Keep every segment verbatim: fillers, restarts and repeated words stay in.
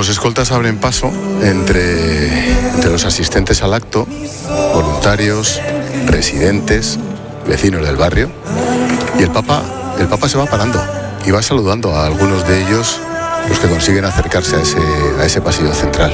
Los escoltas abren paso entre, entre los asistentes al acto, voluntarios, residentes, vecinos del barrio, y el Papa, el Papa se va parando y va saludando a algunos de ellos, los que consiguen acercarse a ese, a ese pasillo central.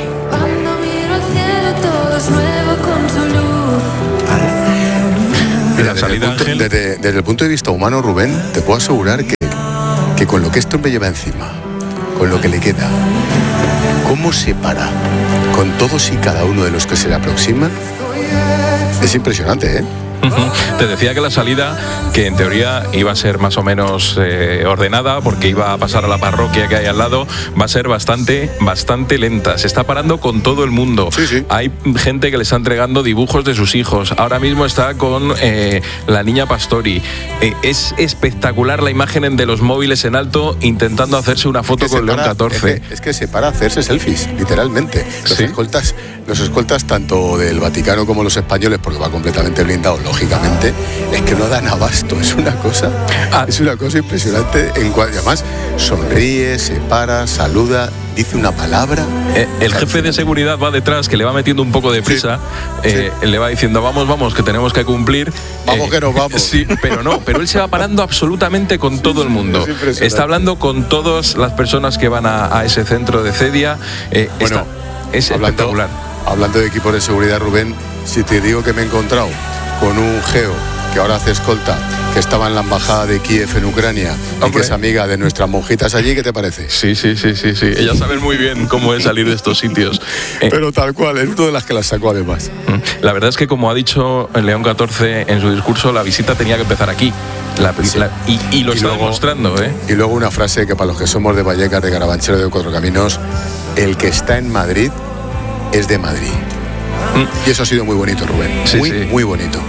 Mira, desde, el punto, desde, desde el punto de vista humano, Rubén, te puedo asegurar que, que con lo que este hombre lleva encima, con lo que le queda, cómo se para con todos y cada uno de los que se le aproximan, es impresionante, ¿eh? Uh-huh. Te decía que la salida, que en teoría iba a ser más o menos eh, ordenada, porque iba a pasar a la parroquia que hay al lado, va a ser bastante, bastante lenta. Se está parando con todo el mundo. Sí, sí. Hay gente que le está entregando dibujos de sus hijos. Ahora mismo está con eh, la niña Pastori. Eh, es espectacular la imagen de los móviles en alto intentando hacerse una foto con León catorce. Es que, es que se para a hacerse selfies, literalmente. Los, ¿sí? escoltas, los escoltas tanto del Vaticano como los españoles, porque va completamente blindado, lógicamente, es que no dan abasto. Es una cosa, ah. es una cosa impresionante. En cual, además, sonríe, se para, saluda, dice una palabra. Eh, el jefe de seguridad va detrás, que le va metiendo un poco de prisa, sí, eh, sí. le va diciendo, vamos, vamos, que tenemos que cumplir. Vamos, eh, que nos vamos. Sí, pero no, pero él se va parando absolutamente con todo el mundo. Está hablando con todas las personas que van a, a ese centro de Cedia. Eh, bueno, está, es hablando, espectacular. Hablando de equipos de seguridad, Rubén, si te digo que me he encontrado con un geo que ahora hace escolta, que estaba en la embajada de Kiev en Ucrania, y que es amiga de nuestras monjitas allí, ¿qué te parece? Sí, sí, sí, sí, sí. Ellas saben muy bien cómo es salir de estos sitios. Pero tal cual, es una de las que las sacó además. La verdad es que, como ha dicho León catorce en su discurso, la visita tenía que empezar aquí. La, sí. la, y, y lo y está luego, demostrando, ¿eh? Y luego una frase que para los que somos de Vallecas, de Carabanchel, de Cuatro Caminos, el que está en Madrid es de Madrid. Mm. Y eso ha sido muy bonito, Rubén. Sí, muy, sí. muy bonito.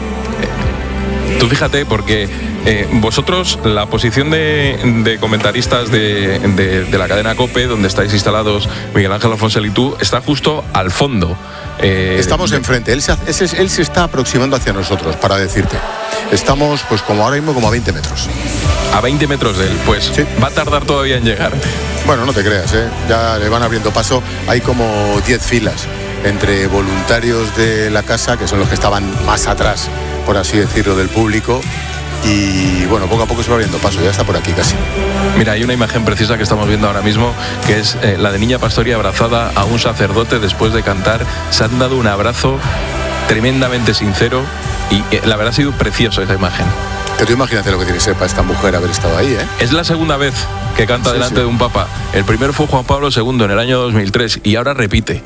Tú fíjate, porque eh, vosotros, la posición de, de comentaristas de, de, de la cadena COPE, donde estáis instalados, Miguel Ángel Alfonsel y tú, está justo al fondo. Eh, Estamos enfrente, él se, él se está aproximando hacia nosotros, para decirte. Estamos, pues como ahora mismo, como a veinte metros. A veinte metros de él, pues sí. Va a tardar todavía en llegar. Bueno, no te creas, ¿eh? Ya le van abriendo paso. Hay como diez filas entre voluntarios de la casa, que son los que estaban más atrás, por así decirlo, del público, y bueno, poco a poco se va abriendo paso, ya está por aquí casi. Mira, hay una imagen precisa que estamos viendo ahora mismo, que es eh, la de niña Pastori abrazada a un sacerdote después de cantar. Se han dado un abrazo tremendamente sincero y eh, la verdad ha sido precioso esa imagen. Que tú imagínate lo que tiene que ser para esta mujer haber estado ahí, ¿eh? Es la segunda vez que canta sí, delante sí. de un papa. El primero fue Juan Pablo segundo en el año dos mil tres y ahora repite.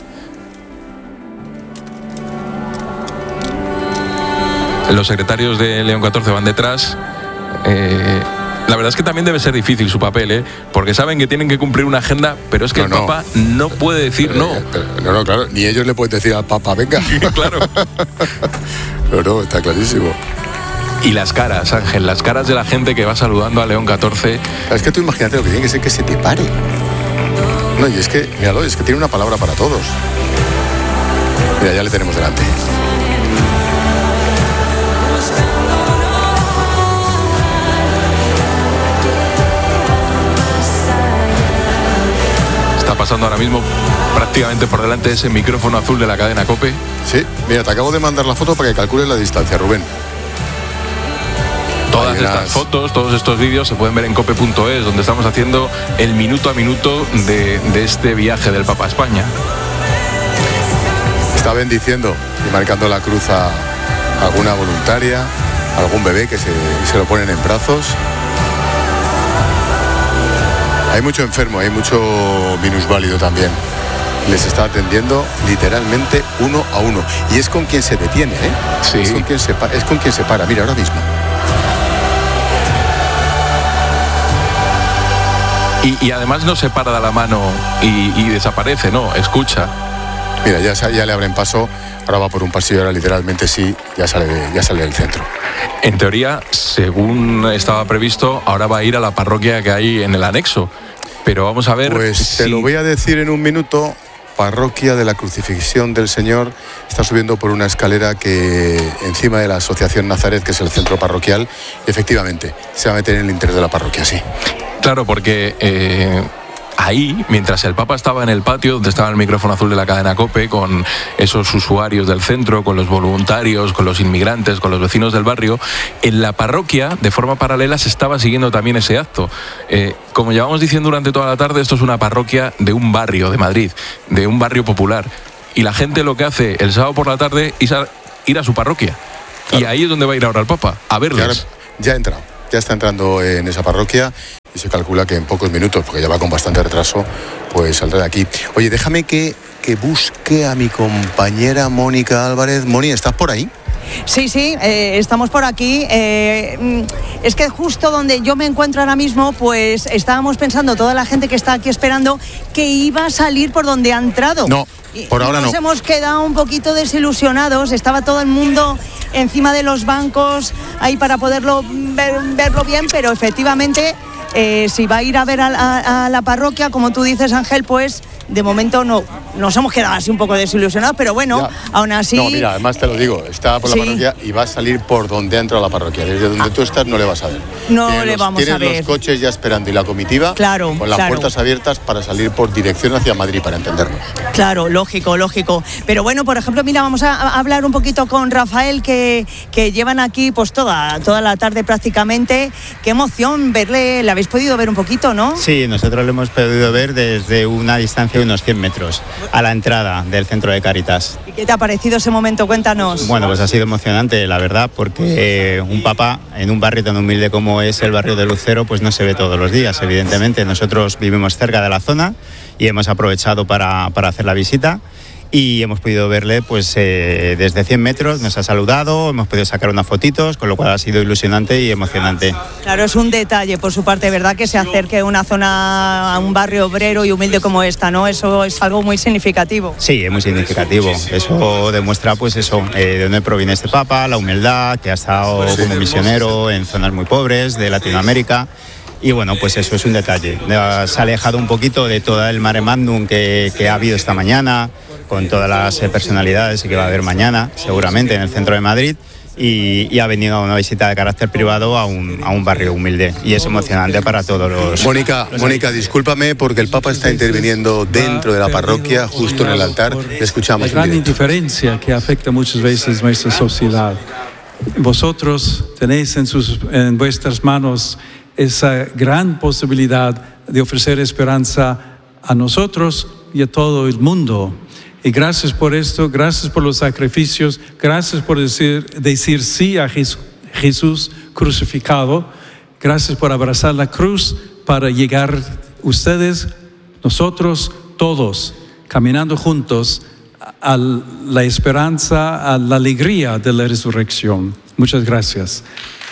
Los secretarios de León catorce van detrás. Eh, la verdad es que también debe ser difícil su papel, ¿eh? Porque saben que tienen que cumplir una agenda, pero es que no, el no. Papa no puede decir no. No, no, claro, ni ellos le pueden decir al Papa, venga. Claro. No, no, está clarísimo. Y las caras, Ángel, las caras de la gente que va saludando a León catorce. Es que tú imagínate lo que tiene que ser que se te pare. No, y es que, míralo, es que tiene una palabra para todos. Mira, ya le tenemos delante. Pasando ahora mismo prácticamente por delante de ese micrófono azul de la cadena COPE. Sí, mira, te acabo de mandar la foto para que calcules la distancia, Rubén. Todas Hay estas unas... fotos, todos estos vídeos se pueden ver en cope punto es, donde estamos haciendo el minuto a minuto de, de este viaje del Papa a España. Está bendiciendo y marcando la cruz a alguna voluntaria, a algún bebé que se, se lo ponen en brazos. Hay mucho enfermo, hay mucho minusválido también. Les está atendiendo literalmente uno a uno. Y es con quien se detiene, ¿eh? Sí. Es con quien se, es con quien se para. Mira, ahora mismo. Y, y además no se para de la mano y, y desaparece, no, escucha. Mira, ya, ya le abren paso. Ahora va por un pasillo, ahora literalmente sí, ya sale, ya sale del centro. En teoría, según estaba previsto, ahora va a ir a la parroquia que hay en el anexo. Pero vamos a ver... Pues si... te lo voy a decir en un minuto. Parroquia de la Crucifixión del Señor. Está subiendo por una escalera que encima de la Asociación Nazaret, que es el centro parroquial. Y efectivamente, se va a meter en el interior de la parroquia, sí. Claro, porque... Eh... ahí, mientras el Papa estaba en el patio, donde estaba el micrófono azul de la cadena COPE, con esos usuarios del centro, con los voluntarios, con los inmigrantes, con los vecinos del barrio, en la parroquia, de forma paralela, se estaba siguiendo también ese acto. Eh, como llevamos diciendo durante toda la tarde, esto es una parroquia de un barrio de Madrid, de un barrio popular. Y la gente lo que hace el sábado por la tarde es ir a su parroquia. Claro. Y ahí es donde va a ir ahora el Papa, a verles. Ya ha entrado, ya está entrando en esa parroquia y se calcula que en pocos minutos, porque ya va con bastante retraso, pues saldrá de aquí. Oye, déjame que, que busque a mi compañera Mónica Álvarez. Moni, ¿estás por ahí? Sí, sí, eh, estamos por aquí. Eh, es que justo donde yo me encuentro ahora mismo, pues estábamos pensando, toda la gente que está aquí esperando, que iba a salir por donde ha entrado. No, por ahora no. Nos hemos quedado un poquito desilusionados. Estaba todo el mundo encima de los bancos ahí para poderlo ver, verlo bien, pero efectivamente, eh, si va a ir a ver a, a, a la parroquia, como tú dices, Ángel, pues de momento no, nos hemos quedado así un poco desilusionados, pero bueno, ya. Aún así... No, mira, además te lo digo, está por la sí. parroquia y va a salir por donde ha entrado la parroquia. Desde donde tú estás no le vas a ver. No tienes le los, vamos a ver. Tienes los coches ya esperando y la comitiva claro, con las claro. puertas abiertas para salir por dirección hacia Madrid, para entendernos. Claro, lógico, lógico. Pero bueno, por ejemplo, mira, vamos a hablar un poquito con Rafael, que, que llevan aquí pues toda, toda la tarde prácticamente. Qué emoción verle, le habéis podido ver un poquito, ¿no? Sí, nosotros lo hemos podido ver desde una distancia de unos cien metros, a la entrada del centro de Cáritas. ¿Y qué te ha parecido ese momento? Cuéntanos. Bueno, pues ha sido emocionante, la verdad, porque eh, un papa en un barrio tan humilde como es el barrio de Lucero, pues no se ve todos los días, evidentemente. Nosotros vivimos cerca de la zona y hemos aprovechado para, para hacer la visita. Y hemos podido verle pues eh, desde cien metros, nos ha saludado, hemos podido sacar unas fotitos, con lo cual ha sido ilusionante y emocionante. Claro, es un detalle por su parte, ¿verdad? Que se acerque a una zona, a un barrio obrero y humilde como esta, ¿no? Eso es algo muy significativo. Sí, es muy significativo. Eso demuestra pues eso, eh, de dónde proviene este Papa, la humildad, que ha estado como misionero en zonas muy pobres de Latinoamérica. Y bueno, pues eso es un detalle. Se ha alejado un poquito de todo el mare magnum que, que ha habido esta mañana, con todas las personalidades que va a haber mañana, seguramente, en el centro de Madrid, y, y ha venido a una visita de carácter privado a un, a un barrio humilde. Y es emocionante para todos los... Mónica, los Mónica, discúlpame, porque el Papa está interviniendo dentro de la parroquia, justo en el altar. Le escuchamos. La gran indiferencia que afecta muchas veces nuestra sociedad. Vosotros tenéis en, sus, en vuestras manos esa gran posibilidad de ofrecer esperanza a nosotros y a todo el mundo. Y gracias por esto, gracias por los sacrificios, gracias por decir, decir sí a Jesús, Jesús crucificado, gracias por abrazar la cruz para llegar ustedes, nosotros, todos, caminando juntos a la esperanza, a la alegría de la resurrección. Muchas gracias.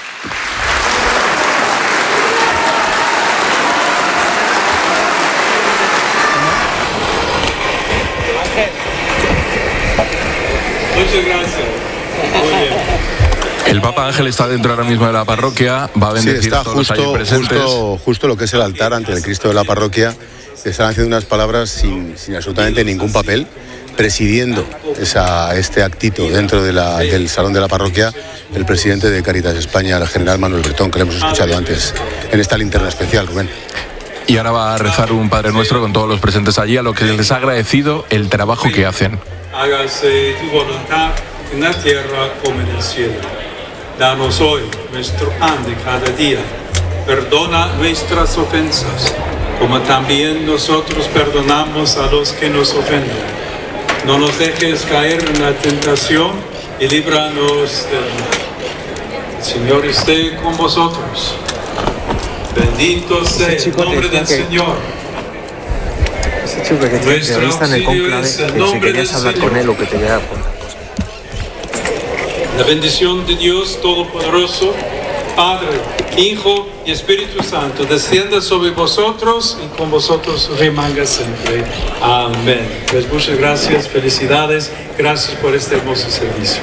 Muchas gracias. Muy bien. El Papa Ángel está dentro ahora mismo de la parroquia, va a bendecir sí, está a todos justo, los allí presentes. Justo, justo lo que es el altar ante el Cristo de la parroquia. Están haciendo unas palabras sin, sin absolutamente ningún papel, presidiendo esa, este actito dentro de la, del salón de la parroquia, el presidente de Cáritas España, el general Manuel Bretón, que le hemos escuchado antes en esta linterna especial, Rubén. Y ahora va a rezar un Padre Nuestro con todos los presentes allí, a lo que les ha agradecido el trabajo que hacen. Hágase tu voluntad en la tierra como en el cielo. Danos hoy nuestro pan de cada día. Perdona nuestras ofensas, como también nosotros perdonamos a los que nos ofenden. No nos dejes caer en la tentación y líbranos del mal. El Señor esté con vosotros. Bendito sea el nombre del Señor. Ese chico que decía que ahorita en el conclave, que si querías hablar con él o que te llegara a contar cosas. La bendición de Dios Todopoderoso, Padre, Hijo y Espíritu Santo, descienda sobre vosotros y con vosotros remanga siempre. Amén. Pues muchas gracias, felicidades, gracias por este hermoso servicio.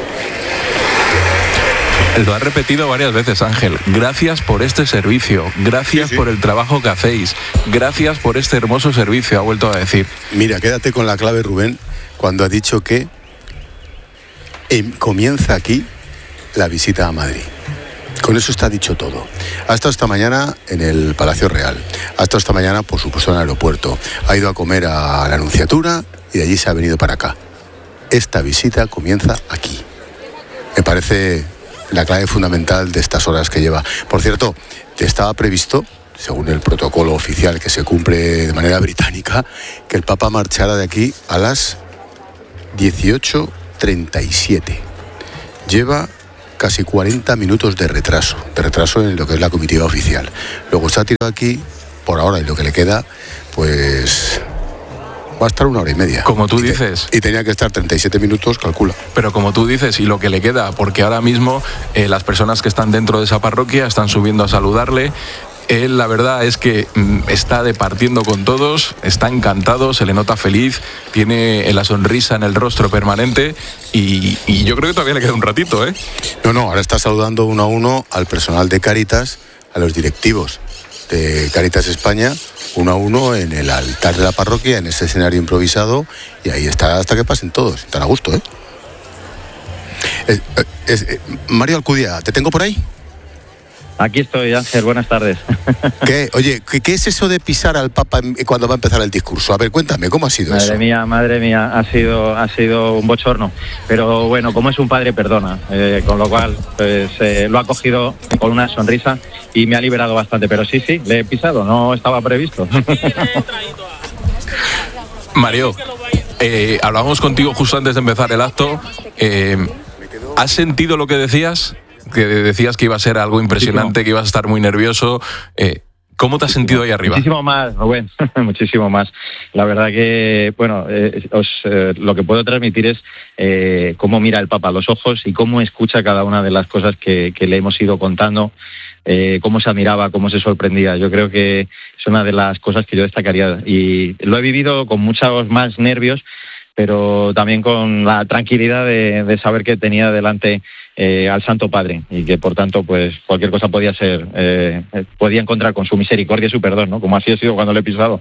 Lo ha repetido varias veces, Ángel. Gracias por este servicio, gracias sí, sí. por el trabajo que hacéis, gracias por este hermoso servicio, ha vuelto a decir. Mira, quédate con la clave, Rubén, cuando ha dicho que eh, comienza aquí la visita a Madrid. Con eso está dicho todo. Ha estado esta mañana en el Palacio Real. Ha estado esta mañana, por supuesto, en el aeropuerto. Ha ido a comer a la Anunciatura y de allí se ha venido para acá. Esta visita comienza aquí. Me parece la clave fundamental de estas horas que lleva. Por cierto, estaba previsto, según el protocolo oficial que se cumple de manera británica, que el Papa marchara de aquí a las dieciocho treinta y siete. Lleva casi cuarenta minutos de retraso, de retraso en lo que es la comitiva oficial. Luego se ha tirado aquí, por ahora, y lo que le queda, pues va a estar una hora y media. Como tú y dices. Te, y tenía que estar treinta y siete minutos, calcula. Pero como tú dices, y lo que le queda, porque ahora mismo eh, las personas que están dentro de esa parroquia están subiendo a saludarle. Él, la verdad es que mm, está departiendo con todos, está encantado, se le nota feliz, tiene la sonrisa en el rostro permanente y, y yo creo que todavía le queda un ratito, ¿eh? No, no, ahora está saludando uno a uno al personal de Cáritas, a los directivos de Cáritas España, uno a uno en el altar de la parroquia, en ese escenario improvisado, y ahí está hasta que pasen todos. Están a gusto, ¿eh? Es, es, es, Mario Alcudia, ¿te tengo por ahí? Aquí estoy, Ángel, buenas tardes. ¿Qué? Oye, ¿qué, ¿qué es eso de pisar al Papa cuando va a empezar el discurso? A ver, cuéntame, ¿cómo ha sido madre eso? Madre mía, madre mía, ha sido, ha sido un bochorno. Pero bueno, como es un padre, perdona. Eh, con lo cual, pues eh, lo ha cogido con una sonrisa y me ha liberado bastante. Pero sí, sí, le he pisado, no estaba previsto. Mario, eh, hablábamos contigo justo antes de empezar el acto. Eh, ¿Has sentido lo que decías? Que decías que iba a ser algo impresionante, muchísimo. Que ibas a estar muy nervioso. Eh, ¿Cómo te has sentido ahí arriba? Muchísimo más, Rubén, muchísimo más. La verdad que, bueno, eh, os, eh, lo que puedo transmitir es eh, cómo mira el Papa a los ojos y cómo escucha cada una de las cosas que, que le hemos ido contando, eh, cómo se admiraba, cómo se sorprendía. Yo creo que es una de las cosas que yo destacaría y lo he vivido con muchos más nervios, pero también con la tranquilidad de, de saber que tenía delante eh, al Santo Padre y que por tanto pues cualquier cosa podía ser, eh, podía encontrar con su misericordia y su perdón, ¿no? Como así ha sido cuando le he pisado.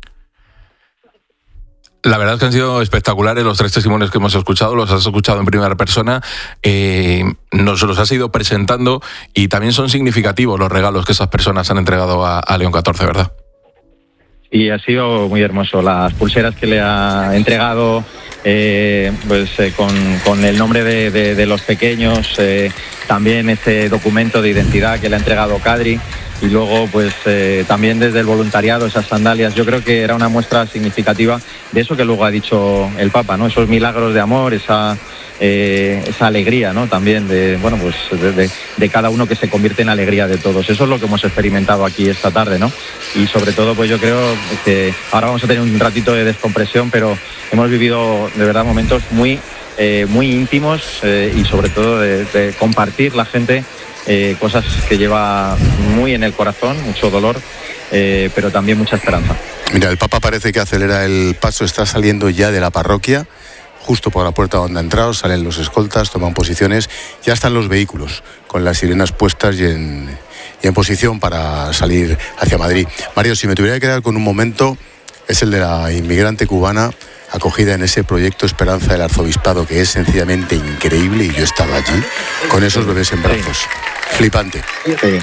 La verdad es que han sido espectaculares los tres testimonios que hemos escuchado, los has escuchado en primera persona, eh, nos los has ido presentando y también son significativos los regalos que esas personas han entregado a, a León catorce, ¿verdad? Y ha sido muy hermoso. Las pulseras que le ha entregado, eh, pues eh, con, con el nombre de, de, de los pequeños, eh, también ese documento de identidad que le ha entregado Kadri, y luego pues eh, también desde el voluntariado, esas sandalias. Yo creo que era una muestra significativa de eso que luego ha dicho el Papa, ¿no? Esos milagros de amor, esa eh, esa alegría, ¿no? También de, bueno, pues de, de, de cada uno que se convierte en alegría de todos. Eso es lo que hemos experimentado aquí esta tarde, ¿no? Y sobre todo, pues yo creo que ahora vamos a tener un ratito de descompresión, pero hemos vivido de verdad momentos muy, eh, muy íntimos eh, y sobre todo de, de compartir la gente eh, cosas que lleva muy en el corazón, mucho dolor, eh, pero también mucha esperanza. Mira, el Papa parece que acelera el paso, está saliendo ya de la parroquia. Justo por la puerta donde ha entrado, salen los escoltas, toman posiciones, ya están los vehículos con las sirenas puestas y en, y en posición para salir hacia Madrid. Mario, si me tuviera que quedar con un momento, es el de la inmigrante cubana acogida en ese proyecto Esperanza del Arzobispado, que es sencillamente increíble, y yo estaba allí con esos bebés en brazos. Sí. Flipante. Sí.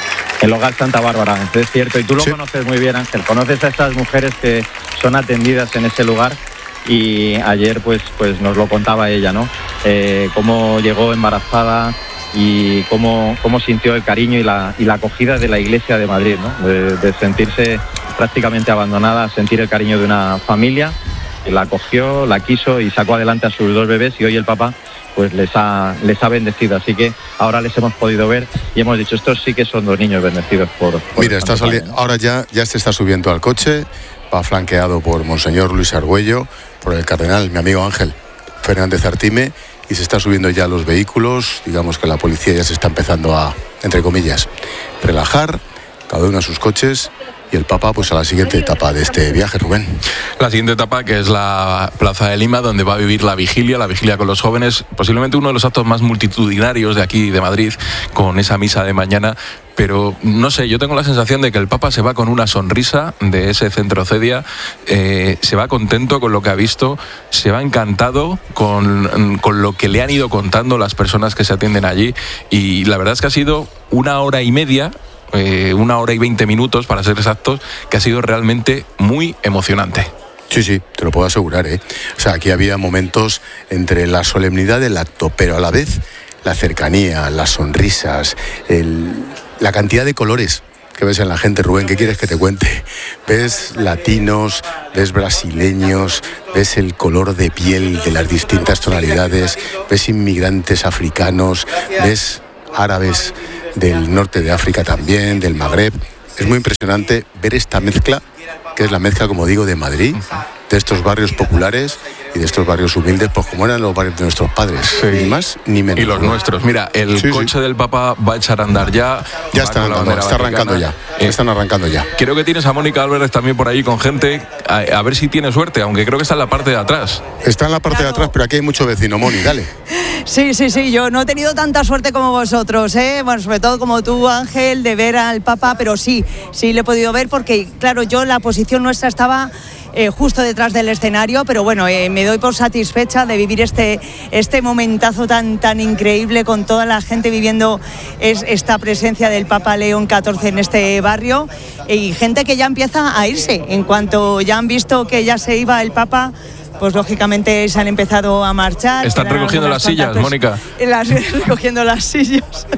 El hogar Santa Bárbara, es cierto, y tú lo sí. conoces muy bien, Ángel. Conoces a estas mujeres que son atendidas en ese lugar. Y ayer pues pues nos lo contaba ella, ¿no? Eh, cómo llegó embarazada y cómo, cómo sintió el cariño y la, y la acogida de la Iglesia de Madrid, ¿no? De, de sentirse prácticamente abandonada, sentir el cariño de una familia que la acogió, la quiso y sacó adelante a sus dos bebés, y hoy el Papa pues les ha, les ha bendecido. Así que ahora les hemos podido ver y hemos dicho, estos sí que son dos niños bendecidos por... por Mira, está saliendo, ahora ya, ya se está subiendo al coche, va flanqueado por Monseñor Luis Argüello, por el cardenal, mi amigo Ángel Fernández Artime, y se está subiendo ya los vehículos. Digamos que la policía ya se está empezando a, entre comillas, relajar, cada uno a sus coches, y el Papa pues a la siguiente etapa de este viaje, Rubén. La siguiente etapa, que es la Plaza de Lima, donde va a vivir la vigilia, la vigilia con los jóvenes, posiblemente uno de los actos más multitudinarios de aquí de Madrid, con esa misa de mañana. pero no sé, yo tengo la sensación de que el Papa se va con una sonrisa de ese centro Cedia, eh, se va contento con lo que ha visto, se va encantado con, con lo que le han ido contando las personas que se atienden allí, y la verdad es que ha sido una hora y media, eh, una hora y veinte minutos para ser exactos, que ha sido realmente muy emocionante. Sí, sí, te lo puedo asegurar, ¿eh? O sea, aquí había momentos entre la solemnidad del acto, pero a la vez la cercanía, las sonrisas, el, la cantidad de colores que ves en la gente. Rubén, ¿qué quieres que te cuente? Ves latinos, ves brasileños, ves el color de piel de las distintas tonalidades, ves inmigrantes africanos, ves árabes del norte de África también, del Magreb. Es muy impresionante ver esta mezcla, que es la mezcla, como digo, de Madrid, de estos barrios populares y de estos barrios humildes, pues como eran los barrios de nuestros padres, sí. Ni más ni menos. Y los nuestros. Mira, el sí, coche sí. del Papa va a echar a andar ya. Ya está andando, está arrancando ya. Eh, están arrancando ya. Creo que tienes a Mónica Álvarez también por ahí con gente, a, a ver si tiene suerte, aunque creo que está en la parte de atrás. Está en la parte claro. de atrás, pero aquí hay mucho vecino, Mónica, dale. Sí, sí, sí, yo no he tenido tanta suerte como vosotros, ¿eh? Bueno, sobre todo como tú, Ángel, de ver al Papa, pero sí, sí le he podido ver porque, claro, yo la posición nuestra estaba eh, justo detrás del escenario, pero bueno, eh, me doy por satisfecha de vivir este, este momentazo tan, tan increíble con toda la gente viviendo es, esta presencia del Papa León catorce en este barrio, y gente que ya empieza a irse. En cuanto ya han visto que ya se iba el Papa, pues lógicamente se han empezado a marchar. Están recogiendo las sillas, Mónica. Las, recogiendo las sillas.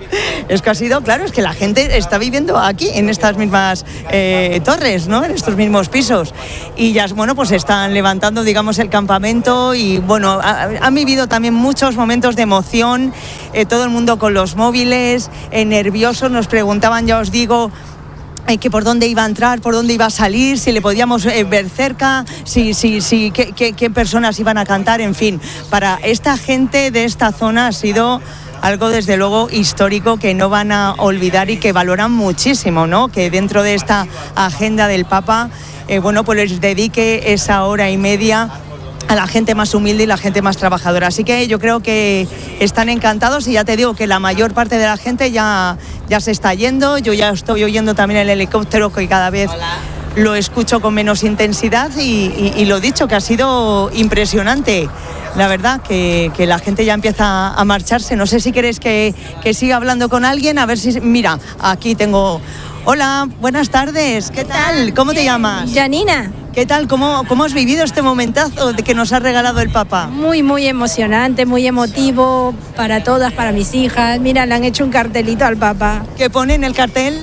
Es que ha sido, claro, es que la gente está viviendo aquí, en estas mismas eh, torres, ¿no? En estos mismos pisos. Y ya, bueno, pues están levantando, digamos, el campamento y, bueno, ha, han vivido también muchos momentos de emoción, eh, todo el mundo con los móviles, eh, nerviosos, nos preguntaban, ya os digo, Eh, que por dónde iba a entrar, por dónde iba a salir, si le podíamos eh, ver cerca, si, si, si, qué, qué, qué personas iban a cantar, en fin. Para esta gente de esta zona ha sido algo desde luego histórico que no van a olvidar y que valoran muchísimo, ¿no? Que dentro de esta agenda del Papa, eh, bueno, pues les dedique esa hora y media a la gente más humilde y la gente más trabajadora. Así que yo creo que están encantados y ya te digo que la mayor parte de la gente ya, ya se está yendo. Yo ya estoy oyendo también el helicóptero, que cada vez lo escucho con menos intensidad y, y, y lo dicho, que ha sido impresionante. La verdad, que, que la gente ya empieza a marcharse. No sé si queréis que, que siga hablando con alguien, a ver si... Mira, aquí tengo... Hola, buenas tardes. ¿Qué tal? ¿Cómo te llamas? Janina. ¿Qué tal? ¿Cómo, ¿Cómo has vivido este momentazo de que nos ha regalado el Papa? Muy, muy emocionante, muy emotivo para todas, para mis hijas. Mira, le han hecho un cartelito al Papa. ¿Qué pone en el cartel?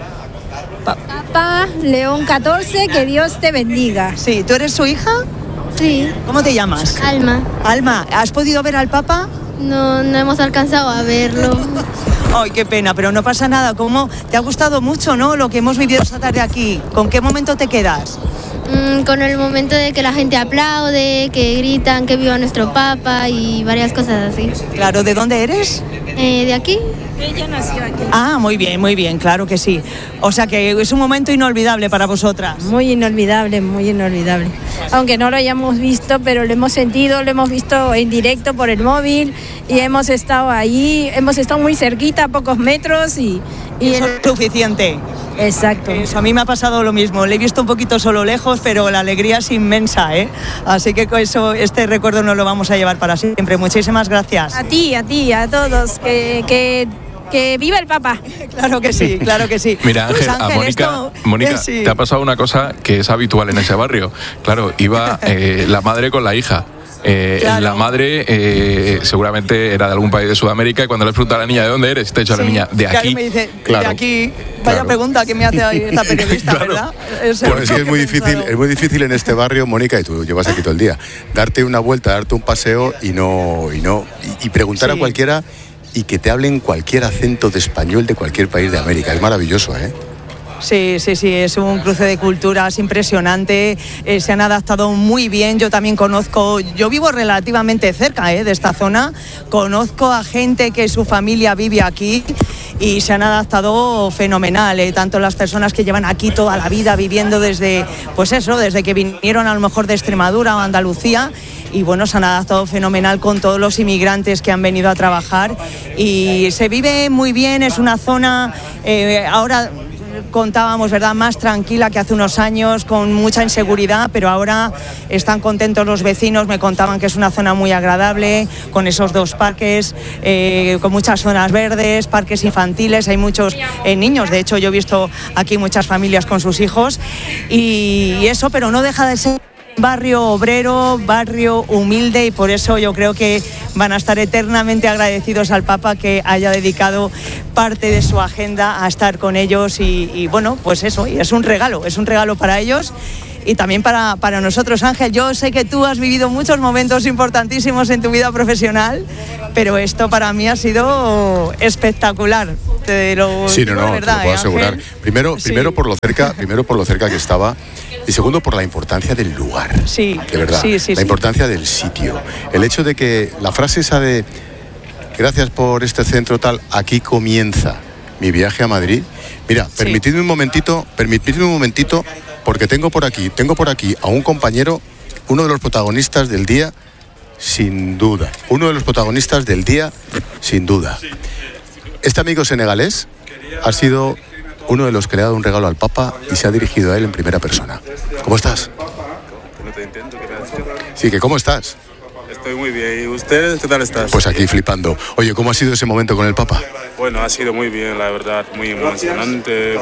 Pa- Papa León catorce, que Dios te bendiga. Sí, ¿tú eres su hija? Sí. ¿Cómo te llamas? Alma. Alma, ¿has podido ver al Papa? No, no hemos alcanzado a verlo. Ay, qué pena, pero no pasa nada. ¿Cómo? Te ha gustado mucho, ¿no? Lo que hemos vivido esta tarde aquí. ¿Con qué momento te quedas? Mm, con el momento de que la gente aplaude, que gritan que viva nuestro Papa y varias cosas así. Claro, ¿de dónde eres? Eh, ¿De aquí? Ella nació aquí. Ah, muy bien, muy bien, claro que sí. O sea que es un momento inolvidable para vosotras. Muy inolvidable, muy inolvidable. Aunque no lo hayamos visto, pero lo hemos sentido, lo hemos visto en directo por el móvil y hemos estado ahí, hemos estado muy cerquita, a pocos metros y... y eso es suficiente. Exacto. Eso, a mí me ha pasado lo mismo. Le he visto un poquito solo lejos, pero la alegría es inmensa, ¿eh? Así que con eso, este recuerdo nos lo vamos a llevar para siempre. Muchísimas gracias. A ti, a ti, a todos. Que, que, que viva el Papa. Claro que sí, claro que sí. Mira, Ángel, Ángel, a Mónica, esto, Mónica eh, sí. te ha pasado una cosa que es habitual en ese barrio. Claro, iba eh, la madre con la hija. Eh, claro. La madre eh, seguramente era de algún país de Sudamérica y cuando le pregunta a la niña ¿de dónde eres? Te ha dicho sí, a la niña de aquí. Me dice, claro, de aquí. Vaya claro. pregunta que me hace ahí esta periodista, claro. ¿verdad? O sea, bueno, es que es muy difícil, es muy difícil en este barrio, Mónica, y tú llevas aquí todo el día, darte una vuelta, darte un paseo y no y no y, y preguntar sí. a cualquiera y que te hablen cualquier acento de español de cualquier país de América. Es maravilloso, ¿eh? Sí, sí, sí, es un cruce de culturas impresionante, eh, se han adaptado muy bien. Yo también conozco, yo vivo relativamente cerca eh, de esta zona, conozco a gente que su familia vive aquí y se han adaptado fenomenal, eh, tanto las personas que llevan aquí toda la vida viviendo desde, pues eso, desde que vinieron a lo mejor de Extremadura o Andalucía, y bueno, se han adaptado fenomenal con todos los inmigrantes que han venido a trabajar y se vive muy bien, es una zona eh, ahora contábamos, ¿verdad?, más tranquila que hace unos años, con mucha inseguridad, pero ahora están contentos los vecinos, me contaban que es una zona muy agradable, con esos dos parques, eh, con muchas zonas verdes, parques infantiles, hay muchos eh, niños, de hecho yo he visto aquí muchas familias con sus hijos y, y eso, pero no deja de ser barrio obrero, barrio humilde, y por eso yo creo que van a estar eternamente agradecidos al Papa que haya dedicado parte de su agenda a estar con ellos y, y bueno, pues eso, y es un regalo, es un regalo para ellos y también para, para nosotros. Ángel, yo sé que tú has vivido muchos momentos importantísimos en tu vida profesional, pero esto para mí ha sido espectacular. Te lo sí, no, digo no, de verdad, te lo puedo ¿eh, asegurar. Ángel? Primero, Sí. primero por lo cerca, primero por lo cerca que estaba. Y segundo, por la importancia del lugar. Sí, de verdad. sí, sí, la sí. importancia del sitio. El hecho de que la frase esa de gracias por este centro tal, aquí comienza mi viaje a Madrid. Mira, Sí. permitidme un momentito, permitidme un momentito, porque tengo por aquí, tengo por aquí a un compañero, uno de los protagonistas del día, sin duda. Uno de los protagonistas del día, sin duda. Este amigo senegalés ha sido uno de los que le ha dado un regalo al Papa y se ha dirigido a él en primera persona. ¿Cómo estás? No te entiendo, ¿qué tal? Sí, que ¿cómo estás? Estoy muy bien. ¿Y usted qué tal estás? Pues aquí flipando. Oye, ¿cómo ha sido ese momento con el Papa? Bueno, ha sido muy bien, la verdad, muy emocionante.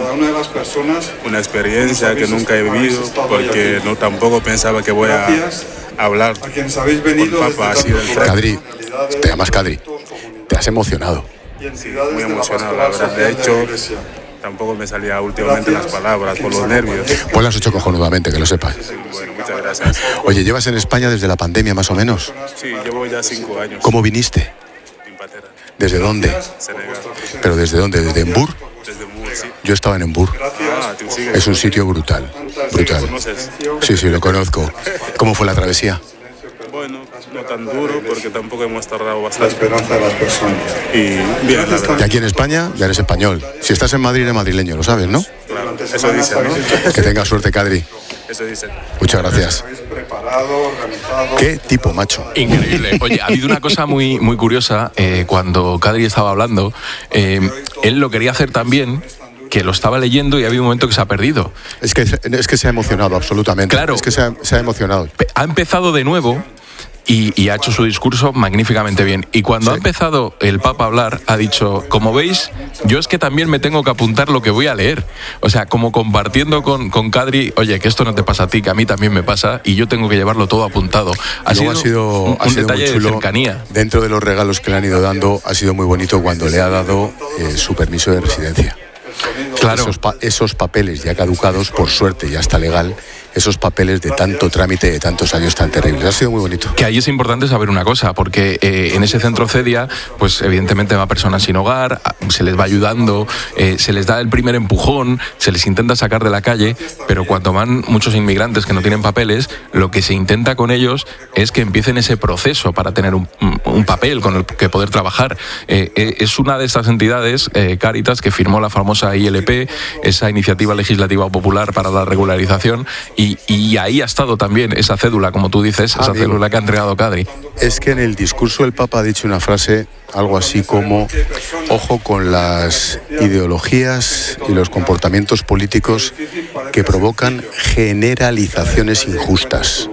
Una experiencia que nunca he vivido porque no tampoco pensaba que voy a hablar con el Papa así del frente. Kadri, te llamas Kadri. Te has emocionado. Sí, muy emocionado, la verdad. De hecho, tampoco me salía últimamente las palabras por los nervios. Pues lo has hecho cojonudamente, que lo sepas. Bueno, muchas gracias. Oye, ¿llevas en España desde la pandemia más o menos? Sí, llevo ya cinco años. ¿Cómo viniste? ¿Desde dónde? Senegal. ¿Pero desde dónde? ¿Desde Embur? Desde Mur, sí. Yo estaba en Embur. Ah, tú sigues. Es un sitio brutal. Brutal. ¿Conoces? Sí, sí, lo conozco. ¿Cómo fue la travesía? Bueno, no tan duro porque tampoco hemos tardado bastante. La esperanza de las personas. Y bien, la verdad. Y aquí en España ya eres español. Si estás en Madrid eres madrileño, lo sabes, ¿no? Claro, eso dicen, ¿no? Que tengas suerte, Kadri. Eso dicen. Muchas gracias. Qué tipo, macho. Increíble. Oye, ha habido una cosa muy, muy curiosa. Eh, cuando Kadri estaba hablando, eh, él lo quería hacer también, que lo estaba leyendo y había un momento que se ha perdido. Es que, es que se ha emocionado absolutamente. Claro. Es que se ha, se ha emocionado. Ha empezado de nuevo y, y ha hecho su discurso magníficamente bien. Y cuando Sí. ha empezado el Papa a hablar, ha dicho, como veis, yo es que también me tengo que apuntar lo que voy a leer. O sea, como compartiendo con, con Kadri, oye, que esto no te pasa a ti, que a mí también me pasa y yo tengo que llevarlo todo apuntado. Ha sido, Luego ha sido, un, ha un sido detalle muy chulo. de cercanía. Dentro de los regalos que le han ido dando, ha sido muy bonito cuando le ha dado eh, su permiso de residencia. Claro. Esos, pa- esos papeles ya caducados, por suerte ya está legal, esos papeles de tanto trámite, de tantos años tan terribles. Ha sido muy bonito. Que ahí es importante saber una cosa, porque eh, en ese centro CEDIA, pues evidentemente va personas sin hogar, se les va ayudando, eh, se les da el primer empujón, se les intenta sacar de la calle, pero cuando van muchos inmigrantes que no tienen papeles, lo que se intenta con ellos es que empiecen ese proceso para tener un, un papel con el que poder trabajar. Eh, eh, es una de estas entidades, eh, Cáritas, que firmó la famosa I L P, esa iniciativa legislativa popular para la regularización, y, y ahí ha estado también esa cédula, como tú dices, esa Amigo. cédula que ha entregado Kadri. Es que en el discurso el Papa ha dicho una frase, algo así como, ojo con las ideologías y los comportamientos políticos que provocan generalizaciones injustas.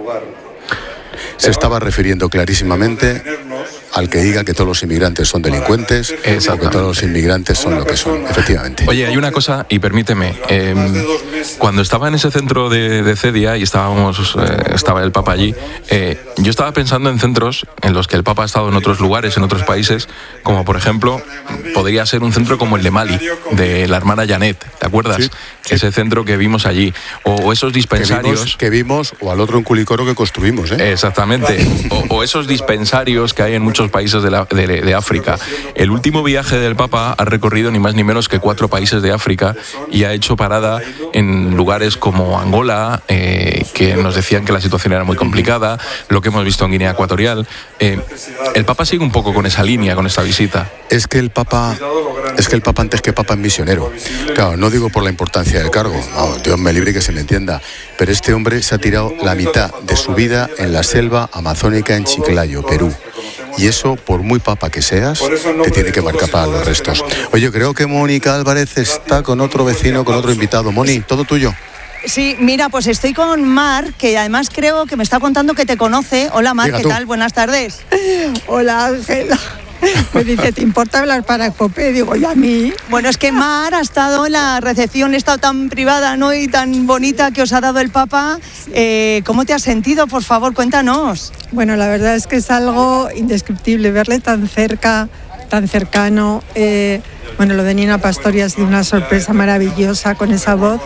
Se estaba refiriendo clarísimamente al que diga que todos los inmigrantes son delincuentes o que todos los inmigrantes son lo que son, efectivamente. Oye, hay una cosa, y permíteme, eh, cuando estaba en ese centro de, de CEDIA y estábamos, eh, estaba el Papa allí, eh, yo estaba pensando en centros en los que el Papa ha estado en otros lugares, en otros países, como por ejemplo, podría ser un centro como el de Mali, de la hermana Janet, ¿te acuerdas? Sí, sí. Ese centro que vimos allí, o, o esos Que dispensarios... vimos, que vimos, o al otro en Culicoro que construimos, ¿eh? Exactamente. O, o esos dispensarios que hay en muchos muchísimos países de, la, de, de África. El último viaje del Papa ha recorrido ni más ni menos que cuatro países de África y ha hecho parada en lugares como Angola, eh, que nos decían que la situación era muy complicada, lo que hemos visto en Guinea Ecuatorial. Eh, el Papa sigue un poco con esa línea, con esta visita. Es que el Papa, es que el Papa antes que Papa es misionero. Claro, no digo por la importancia del cargo, no, Dios me libre que se me entienda, pero este hombre se ha tirado la mitad de su vida en la selva amazónica en Chiclayo, Perú. Y eso, por muy papa que seas, te tiene que marcar para los restos. Oye, creo que Mónica Álvarez está con otro vecino, con otro invitado. Moni, todo tuyo. Sí, mira, pues estoy con Mar, que además creo que me está contando que te conoce. Hola Mar, ¿qué tal? Buenas tardes. Hola Ángela. Me dice, ¿te importa hablar para Cope? Digo, ¿y a mí? Bueno, es que Mar ha estado en la recepción, ha estado tan privada, ¿no? Y tan bonita que os ha dado el Papa. Eh, ¿Cómo te has sentido? Por favor, cuéntanos. Bueno, la verdad es que es algo indescriptible, verle tan cerca, tan cercano. Eh, bueno, lo de Nina Pastori ha sido una sorpresa maravillosa con esa voz.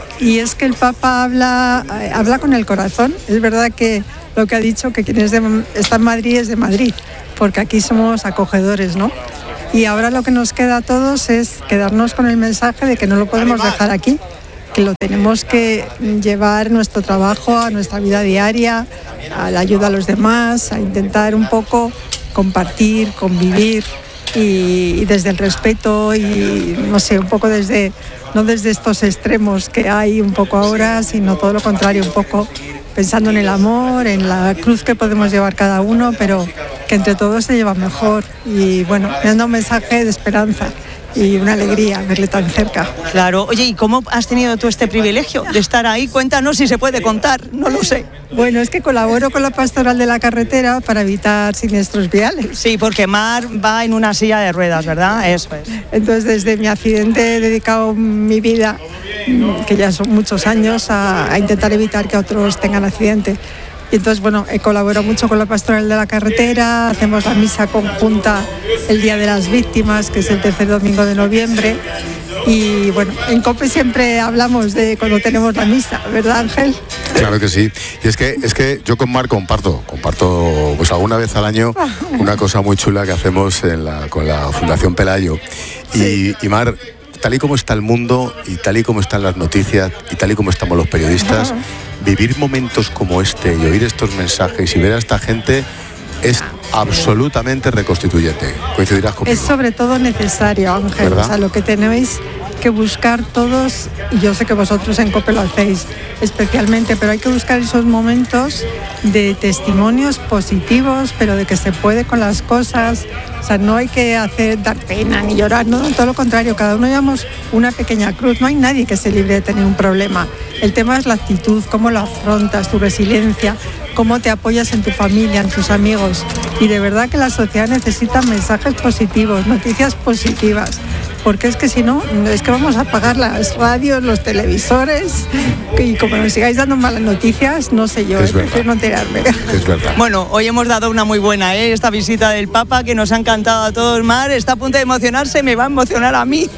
Y es que el Papa habla, eh, habla con el corazón. Es verdad que lo que ha dicho, que quien es de, está en Madrid es de Madrid, porque aquí somos acogedores, ¿no? Y ahora lo que nos queda a todos es quedarnos con el mensaje de que no lo podemos dejar aquí, que lo tenemos que llevar nuestro trabajo a nuestra vida diaria, a la ayuda a los demás, a intentar un poco compartir, convivir y, y desde el respeto y, no sé, un poco desde, no desde estos extremos que hay un poco ahora, sino todo lo contrario, un poco pensando en el amor, en la cruz que podemos llevar cada uno, pero que entre todos se lleva mejor. Y bueno, me dando un mensaje de esperanza y una alegría verle tan cerca. Claro. Oye, ¿y cómo has tenido tú este privilegio de estar ahí? Cuéntanos si se puede contar, no lo sé. Bueno, es que colaboro con la Pastoral de la Carretera para evitar siniestros viales. Sí, porque Mar va en una silla de ruedas, ¿verdad? Eso es. Entonces, desde mi accidente he dedicado mi vida, que ya son muchos años, a, a intentar evitar que otros tengan accidente. Y entonces, bueno, he colaborado mucho con la Pastoral de la Carretera, hacemos la misa conjunta el Día de las Víctimas, que es el tercer domingo de noviembre. Y bueno, en COPE siempre hablamos de cuando tenemos la misa, ¿verdad, Ángel? Claro que sí. Y es que, es que yo con Mar comparto, comparto pues alguna vez al año una cosa muy chula que hacemos en la, con la Fundación Pelayo. Y, sí. y Mar, tal y como está el mundo y tal y como están las noticias y tal y como estamos los periodistas, vivir momentos como este y oír estos mensajes y ver a esta gente es absolutamente reconstituyente. Coincidirás conmigo. Es sobre todo necesario, Ángel. ¿Verdad? O sea, lo que tenéis que buscar todos, y yo sé que vosotros en COPE lo hacéis especialmente, pero hay que buscar esos momentos de testimonios positivos, pero de que se puede con las cosas. O sea, no hay que hacer dar pena ni llorar, no, todo lo contrario, cada uno llevamos una pequeña cruz, no hay nadie que se libre de tener un problema. El tema es la actitud, cómo lo afrontas, tu resiliencia, cómo te apoyas en tu familia, en tus amigos. Y de verdad que la sociedad necesita mensajes positivos, noticias positivas, porque es que si no, es que vamos a apagar las radios, los televisores, y como nos sigáis dando malas noticias, no sé yo, es prefiero no enterarme. Es verdad. Bueno, hoy hemos dado una muy buena, ¿eh? Esta visita del Papa, que nos ha encantado a todos. Mar está a punto de emocionarse, me va a emocionar a mí.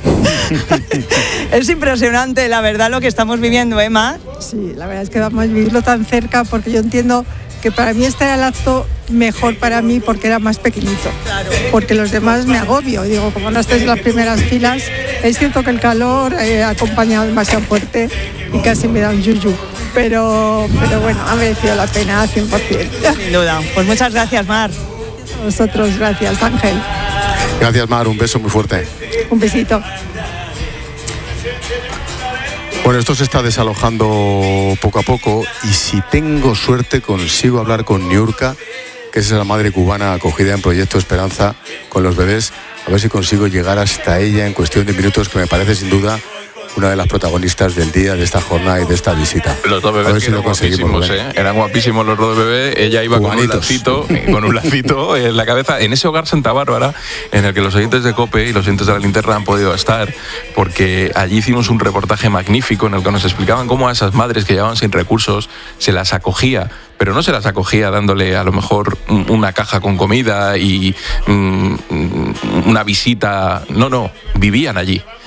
Es impresionante, la verdad, lo que estamos viviendo, ¿eh, Mar? Sí, la verdad es que vamos a vivirlo tan cerca, porque yo entiendo que para mí este era el acto mejor para mí porque era más pequeñito, porque los demás me agobio, digo, como no estáis en las primeras filas, es cierto que el calor eh, ha acompañado demasiado fuerte y casi me da un yuyu, pero, pero bueno, ha merecido la pena cien por ciento. Sin duda, pues muchas gracias, Mar. A vosotros, gracias, Ángel. Gracias, Mar, un beso muy fuerte. Un besito. Bueno, esto se está desalojando poco a poco y si tengo suerte consigo hablar con Niurka, que es la madre cubana acogida en Proyecto Esperanza con los bebés, a ver si consigo llegar hasta ella en cuestión de minutos, que me parece sin duda una de las protagonistas del día, de esta jornada y de esta visita. Los dos bebés a ver si eran lo conseguimos, guapísimos, ¿eh? Eran guapísimos los dos bebés. Ella iba con un lacito, con un lacito en la cabeza, en ese hogar Santa Bárbara, en el que los oyentes de COPE y los oyentes de La Linterna han podido estar, porque allí hicimos un reportaje magnífico en el que nos explicaban cómo a esas madres que llevaban sin recursos se las acogía, pero no se las acogía dándole a lo mejor una caja con comida y mm, una visita, no, no, vivían allí.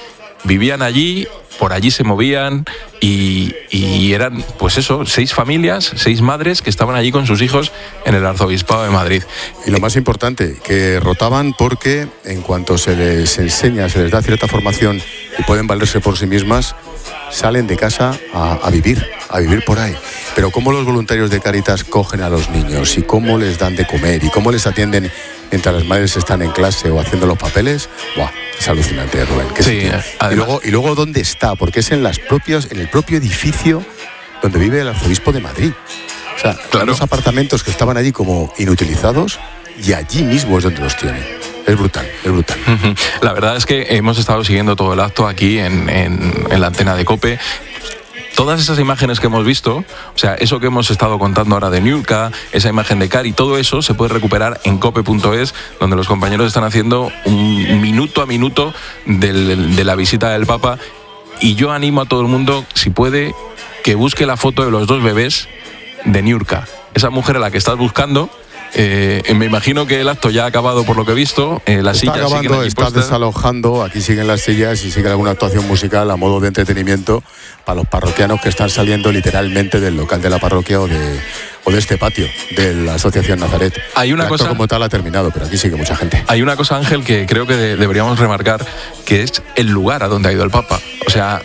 vivían allí, por allí se movían y, y eran, pues eso, seis familias, seis madres que estaban allí con sus hijos en el Arzobispado de Madrid. Y lo más importante, que rotaban porque en cuanto se les enseña, se les da cierta formación y pueden valerse por sí mismas, salen de casa a, a vivir, a vivir por ahí. Pero cómo los voluntarios de Cáritas cogen a los niños y cómo les dan de comer y cómo les atienden mientras las madres están en clase o haciendo los papeles, ¡buah! Es alucinante, Rubén. Sí, y luego, y luego dónde está, porque es en las propias, en el propio edificio donde vive el arzobispo de Madrid. O sea, claro, los apartamentos que estaban allí como inutilizados y allí mismo es donde los tiene. Es brutal, es brutal. La verdad es que hemos estado siguiendo todo el acto aquí en, en, en la antena de COPE. Todas esas imágenes que hemos visto, o sea, eso que hemos estado contando ahora de Niurka, esa imagen de Cari, todo eso se puede recuperar en cope punto es, donde los compañeros están haciendo un minuto a minuto del, de la visita del Papa. Y yo animo a todo el mundo, si puede, que busque la foto de los dos bebés de Niurka. Esa mujer a la que estás buscando. Eh, me imagino que el acto ya ha acabado por lo que he visto. Eh, las está sillas acabando, siguen estás desalojando, aquí siguen las sillas y sigue alguna actuación musical a modo de entretenimiento para los parroquianos que están saliendo literalmente del local de la parroquia o de, o de este patio de la Asociación Nazaret. Hay una el acto cosa como tal ha terminado, pero aquí sigue mucha gente. Hay una cosa, Ángel, que creo que de, deberíamos remarcar, que es el lugar a donde ha ido el Papa. O sea,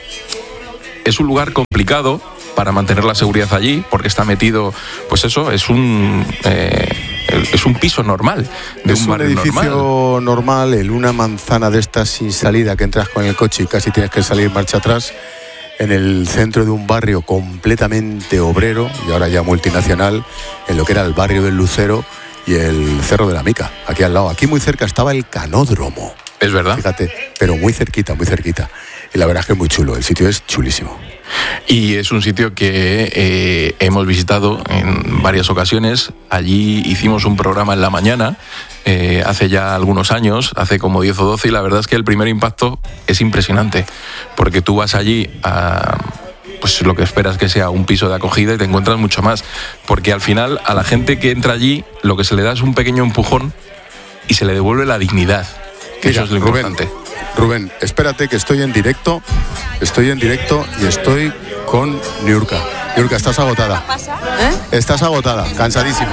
es un lugar complicado para mantener la seguridad allí, porque está metido, pues eso, es un eh, es un piso normal, de es un barrio un edificio normal. normal, en una manzana de estas sin salida, que entras con el coche y casi tienes que salir marcha atrás, en el centro de un barrio completamente obrero y ahora ya multinacional, en lo que era el barrio del Lucero y el Cerro de la Mica, aquí al lado. Aquí muy cerca estaba el Canódromo. Es verdad. Fíjate, pero muy cerquita, muy cerquita. Y la verdad es que es muy chulo, el sitio es chulísimo. Y es un sitio que eh, hemos visitado en varias ocasiones. Allí hicimos un programa en la mañana, eh, hace ya algunos años, hace como diez o doce, y la verdad es que el primer impacto es impresionante, porque tú vas allí a... pues lo que esperas que sea un piso de acogida y te encuentras mucho más, porque al final a la gente que entra allí lo que se le da es un pequeño empujón y se le devuelve la dignidad, que Mira, eso es lo Rubén, importante. Rubén, espérate que estoy en directo, estoy en directo y estoy con Niurka. Niurka, estás agotada. ¿Eh? Estás agotada, cansadísima.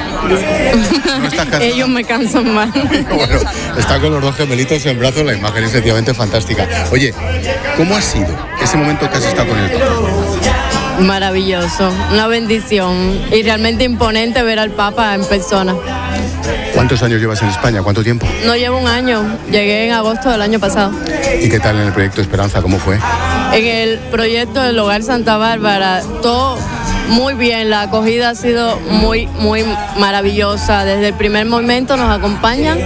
No estás cansada. Ellos me cansan más. Bueno, está con los dos gemelitos en brazos, la imagen es efectivamente fantástica. Oye, ¿cómo ha sido ese momento que has estado con el Papa? Maravilloso, una bendición y realmente imponente ver al Papa en persona. ¿Cuántos años llevas en España? ¿Cuánto tiempo? No llevo un año, llegué en agosto del año pasado. ¿Y qué tal en el proyecto Esperanza? ¿Cómo fue? En el proyecto del Hogar Santa Bárbara, todo muy bien, la acogida ha sido muy, muy maravillosa. Desde el primer momento nos acompañan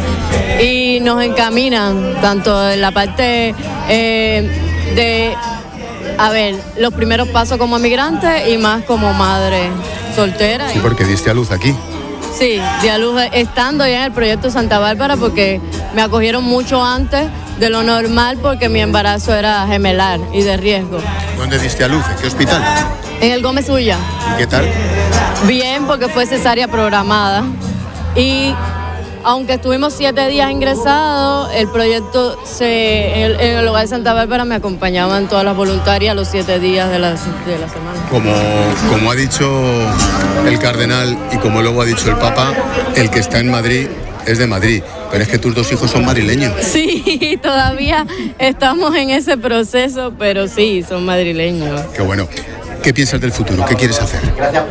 y nos encaminan, tanto en la parte eh, de, a ver, los primeros pasos como migrante y más como madre soltera. Sí, porque diste a luz aquí. Sí, di a luz estando ya en el proyecto Santa Bárbara, porque me acogieron mucho antes de lo normal, porque mi embarazo era gemelar y de riesgo. ¿Dónde diste a luz? ¿En qué hospital? En el Gómez Ulla. ¿Y qué tal? Bien, porque fue cesárea programada. Y aunque estuvimos siete días ingresados, el proyecto, se, en, el, en el Hogar Santa Bárbara me acompañaban todas las voluntarias los siete días de la, de la semana. Como, como ha dicho el cardenal y como luego ha dicho el Papa, el que está en Madrid es de Madrid, pero es que tus dos hijos son madrileños. Sí, todavía estamos en ese proceso, pero sí, son madrileños. Qué bueno. ¿Qué piensas del futuro? ¿Qué quieres hacer?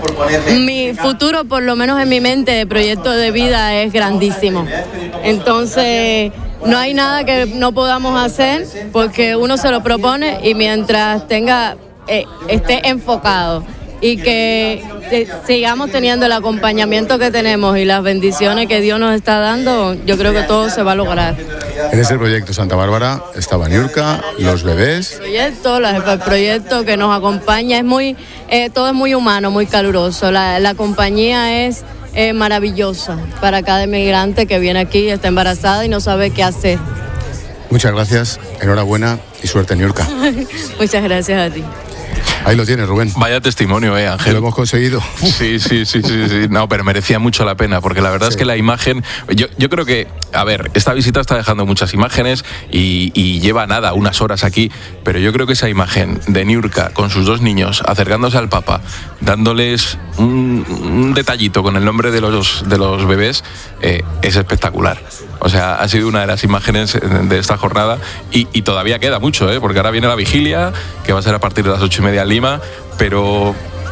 Mi futuro, por lo menos en mi mente, de proyecto de vida es grandísimo. Entonces, no hay nada que no podamos hacer porque uno se lo propone y mientras tenga, eh, esté enfocado y que te, sigamos teniendo el acompañamiento que tenemos y las bendiciones que Dios nos está dando, yo creo que todo se va a lograr. En ese proyecto Santa Bárbara estaba Niurka, los bebés. El proyecto, la jefa del proyecto que nos acompaña, es muy, eh, todo es muy humano, muy caluroso. La, la compañía es eh, maravillosa para cada inmigrante que viene aquí, está embarazada y no sabe qué hacer. Muchas gracias, enhorabuena y suerte, Niurka. Muchas gracias a ti. Ahí lo tienes, Rubén. Vaya testimonio, eh, Ángel. Lo hemos conseguido. Sí, sí, sí, sí, sí. No, pero merecía mucho la pena, porque la verdad sí. es que la imagen... Yo, yo creo que, a ver, esta visita está dejando muchas imágenes y, y lleva nada, unas horas aquí, pero yo creo que esa imagen de Niurka con sus dos niños acercándose al Papa, dándoles un, un detallito con el nombre de los, de los bebés, eh, es espectacular. O sea, ha sido una de las imágenes de esta jornada y, y todavía queda mucho, ¿eh? Porque ahora viene la vigilia, que va a ser a partir de las ocho y media en Lima, pero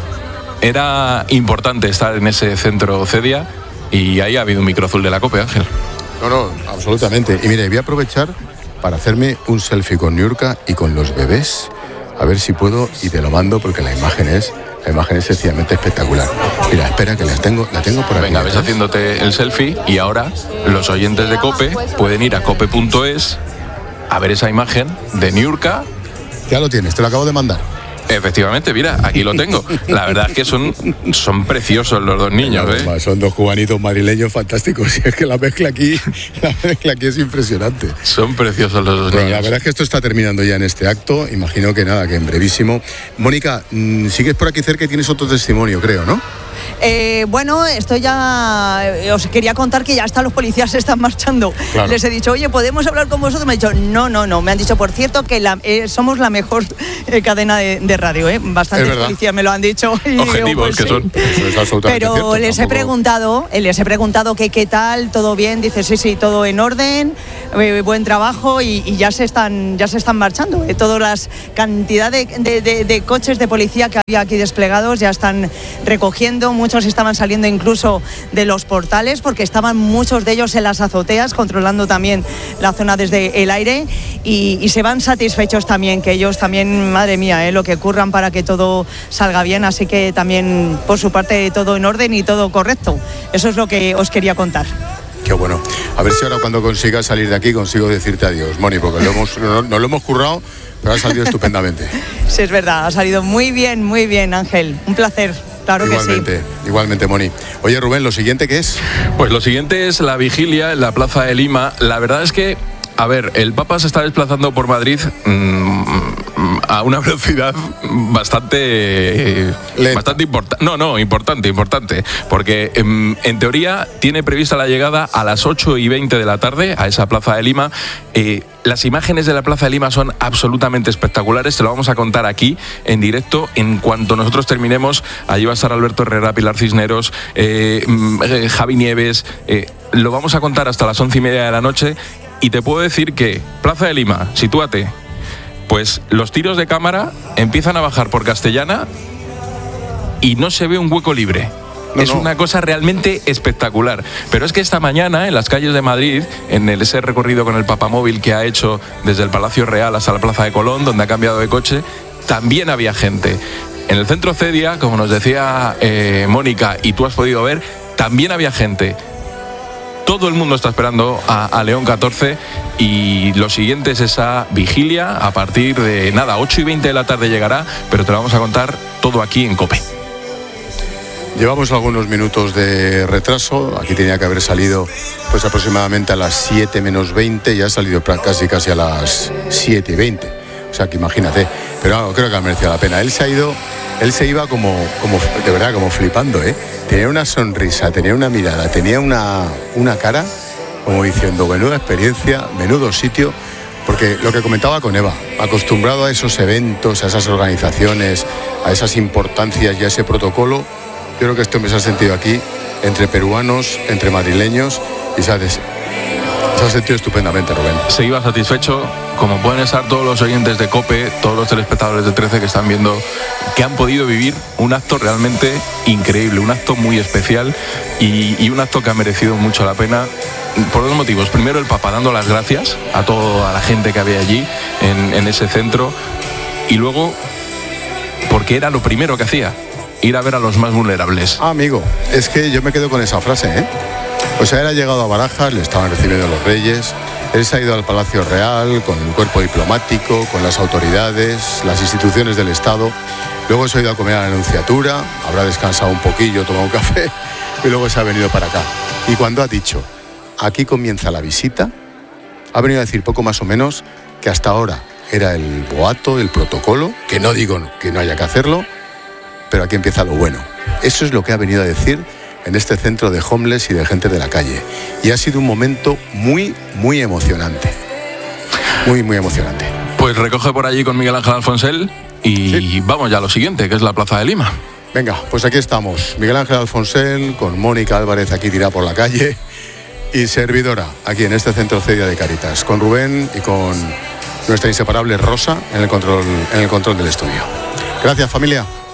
era importante estar en ese centro Cedia y ahí ha habido un micro azul de la COPE, Ángel. No, no, absolutamente. Y mire, voy a aprovechar para hacerme un selfie con Niurka y con los bebés, a ver si puedo y te lo mando porque la imagen es... La imagen es sencillamente espectacular. Mira, espera que la tengo, la tengo por aquí. Venga, ves haciéndote el selfie y ahora los oyentes de COPE pueden ir a cope punto es a ver esa imagen de Niurka. Ya lo tienes, te lo acabo de mandar. Efectivamente, mira, aquí lo tengo. La verdad es que son, son preciosos los dos niños, ¿eh? Son dos cubanitos madrileños fantásticos. Y es que la mezcla aquí, la mezcla aquí es impresionante. Son preciosos los dos bueno, niños. La verdad es que esto está terminando ya en este acto. Imagino que nada, que en brevísimo. Mónica, sigues por aquí cerca y tienes otro testimonio, creo, ¿no? Eh, bueno, esto ya eh, os quería contar que ya hasta los policías se están marchando. Claro. Les he dicho, oye, ¿podemos hablar con vosotros? Me han dicho, no, no, no. Me han dicho, por cierto, que la, eh, somos la mejor eh, cadena de, de radio. ¿eh? Bastantes policías me lo han dicho. Y objetivos digo, pues, que sí. son. Eso es absolutamente Pero cierto, les tampoco... he preguntado, les he preguntado que qué tal, todo bien. Dice, sí, sí, todo en orden, eh, buen trabajo y, y ya se están, ya se están marchando. Eh, todas las cantidad de, de, de, de coches de policía que había aquí desplegados ya están recogiendo. Muchos estaban saliendo incluso de los portales porque estaban muchos de ellos en las azoteas controlando también la zona desde el aire y, y se van satisfechos también, que ellos también, madre mía, eh, lo que curran para que todo salga bien, así que también por su parte todo en orden y todo correcto. Eso es lo que os quería contar. Qué bueno. A ver si ahora cuando consigas salir de aquí consigo decirte adiós, Moni, porque lo hemos, no, no lo hemos currado, pero ha salido estupendamente. Sí, es verdad, ha salido muy bien, muy bien, Ángel. Un placer. Claro igualmente, que sí. Igualmente, Moni. Oye, Rubén, ¿lo siguiente qué es? Pues lo siguiente es la vigilia en la Plaza de Lima. La verdad es que, a ver, el Papa se está desplazando por Madrid mmm, a una velocidad bastante bastante importante. No, no, importante, importante. Porque en, en teoría tiene prevista la llegada a las ocho y veinte de la tarde a esa Plaza de Lima. Eh, Las imágenes de la Plaza de Lima son absolutamente espectaculares, te lo vamos a contar aquí en directo. En cuanto nosotros terminemos, allí va a estar Alberto Herrera, Pilar Cisneros, eh, eh, Javi Nieves, eh, lo vamos a contar hasta las once y media de la noche y te puedo decir que Plaza de Lima, sitúate, pues los tiros de cámara empiezan a bajar por Castellana y no se ve un hueco libre. No, es no. una cosa realmente espectacular. Pero es que esta mañana, en las calles de Madrid, en el, ese recorrido con el papamóvil que ha hecho desde el Palacio Real hasta la Plaza de Colón, donde ha cambiado de coche, también había gente. En el centro Cedia, como nos decía eh, Mónica, y tú has podido ver, también había gente. Todo el mundo está esperando a, a León catorce y lo siguiente es esa vigilia a partir de, nada, ocho y veinte de la tarde llegará, pero te lo vamos a contar todo aquí en COPE. Llevamos algunos minutos de retraso, aquí tenía que haber salido pues aproximadamente a las siete menos veinte, ya ha salido casi casi a las siete y veinte, o sea que imagínate, pero no, creo que ha merecido la pena. Él se ha ido, él se iba como, como de verdad, como flipando, ¿eh? Tenía una sonrisa, tenía una mirada, tenía una, una cara como diciendo, menuda experiencia, menudo sitio, porque lo que comentaba con Eva, acostumbrado a esos eventos, a esas organizaciones, a esas importancias y a ese protocolo. Yo creo que este hombre se ha sentido aquí, entre peruanos, entre madrileños, y se ha, des... se ha sentido estupendamente, Rubén. Se iba satisfecho, como pueden estar todos los oyentes de COPE, todos los telespectadores de trece que están viendo, que han podido vivir un acto realmente increíble, un acto muy especial y, y un acto que ha merecido mucho la pena. Por dos motivos. Primero, el Papa dando las gracias a toda la gente que había allí, en, en ese centro, y luego, porque era lo primero que hacía. Ir a ver a los más vulnerables. Ah, amigo, es que yo me quedo con esa frase, ¿eh? O sea, él ha llegado a Barajas, le estaban recibiendo los reyes, él se ha ido al Palacio Real con el cuerpo diplomático, con las autoridades, las instituciones del Estado, luego se ha ido a comer a la Anunciatura, habrá descansado un poquillo, tomado un café y luego se ha venido para acá. Y cuando ha dicho, aquí comienza la visita, ha venido a decir poco más o menos que hasta ahora era el boato, el protocolo, que no digo que no haya que hacerlo, pero aquí empieza lo bueno. Eso es lo que ha venido a decir en este centro de homeless y de gente de la calle. Y ha sido un momento muy, muy emocionante. Muy, muy emocionante. Pues recoge por allí con Miguel Ángel Alfonsel y sí. Vamos ya a lo siguiente, que es la Plaza de Lima. Venga, pues aquí estamos. Miguel Ángel Alfonsel con Mónica Álvarez aquí tirada por la calle y servidora aquí en este centro Cedia de Cáritas, con Rubén y con nuestra inseparable Rosa en el control, en el control del estudio. Gracias, familia.